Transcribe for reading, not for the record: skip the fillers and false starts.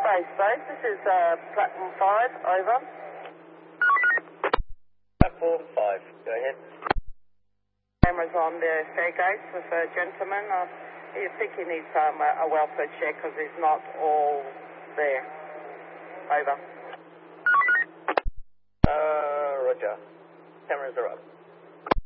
Space, this is platform 5, over. Platform 5, go ahead. Cameras on the staircase with a gentleman. You think he needs a welfare check because he's not all there. Over. Roger. Cameras are up.